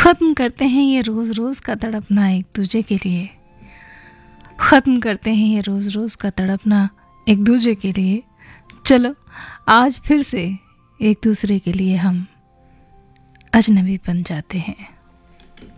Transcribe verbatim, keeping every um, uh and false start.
ख़त्म करते हैं ये रोज़ रोज़ का तड़पना एक दूजे के लिए, ख़त्म करते हैं ये रोज़ रोज़ का तड़पना एक दूजे के लिए। चलो आज फिर से एक दूसरे के लिए हम अजनबी बन जाते हैं।